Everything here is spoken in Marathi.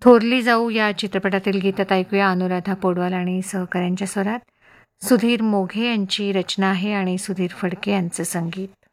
थोरली जाऊ या चित्रपटातील गीतात ऐकूया अनुराधा पौडवाल आणि सहकाऱ्यांच्या स्वरात. सुधीर मोघे यांची रचना आहे आणि सुधीर फडके यांचं संगीत.